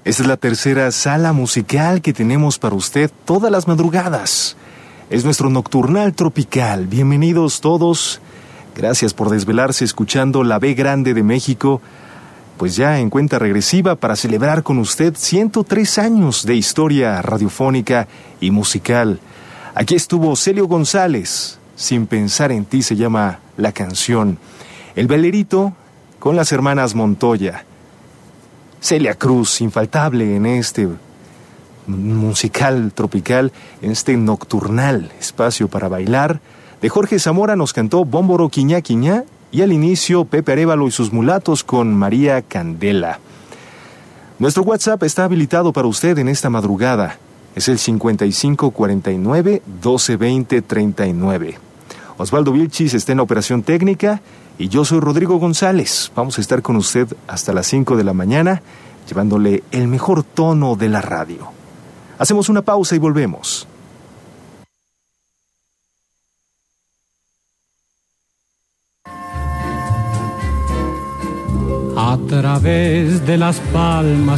Esta es la tercera sala musical que tenemos para usted todas las madrugadas. Es nuestro Nocturnal Tropical. Bienvenidos todos. Gracias por desvelarse escuchando la B Grande de México. Pues ya en cuenta regresiva para celebrar con usted 103 años de historia radiofónica y musical. Aquí estuvo Celio González. Sin pensar en ti se llama la canción. El Valerito con las hermanas Montoya. Celia Cruz, infaltable en este musical tropical, en este nocturnal espacio para bailar. De Jorge Zamora nos cantó Bómboro Quiñá Quiñá, y al inicio Pepe Arévalo y sus mulatos con María Candela. Nuestro WhatsApp está habilitado para usted en esta madrugada. Es el 5549-1220-39. Osvaldo Vilchis está en la operación técnica y yo soy Rodrigo González. Vamos a estar con usted hasta las 5 de la mañana, llevándole el mejor tono de la radio. Hacemos una pausa y volvemos. A través de las palmas